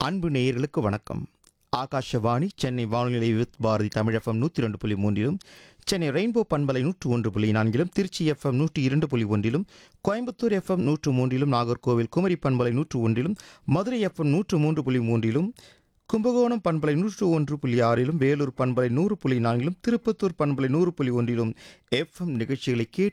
அன்பு நேயர்களுக்கு வணக்கம். ஆகாஷவாணி சென்னை வானொலி நிலைய with Bharathi Tamil FM 102.3லும், Chennai rainbow பண்பலை 101.4லும், திருச்சி எஃப்எம் 102.1லும், கோயம்புத்தூர் எஃப்எம் 103லும், நாகர்கோவில் குமரி பண்பலை 101லும், மதுரை எஃப்எம் 103.3லும், கும்பகோணம் பண்பலை 101.6லும், வேலூர் பண்பலை 100.4லும், திருப்பத்தூர் பண்பலை 100.1லும் எஃப்எம் நிகழ்ச்சிகளை கேட்டு